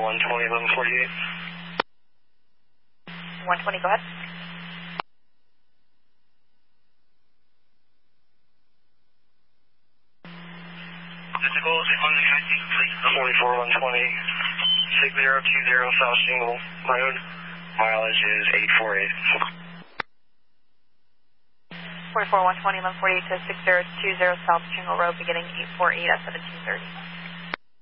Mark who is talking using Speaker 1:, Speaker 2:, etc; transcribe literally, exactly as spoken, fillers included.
Speaker 1: one twenty, eleven forty-eight.
Speaker 2: one twenty, go ahead.
Speaker 1: forty-four, one twenty, six zero two zero South Shingle Road. Mileage is eight forty-eight.
Speaker 2: forty-four, one twenty, eleven forty-eight to six zero two zero South Shingle Road, beginning eight forty-eight at seventeen thirty.